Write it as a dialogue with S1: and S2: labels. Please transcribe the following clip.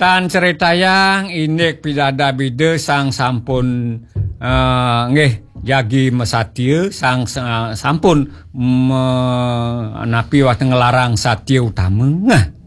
S1: Tan ceritayang inek pidada bide sang sampun nggih jagi mesatya sang sampun napi wate ngelarang satya utama.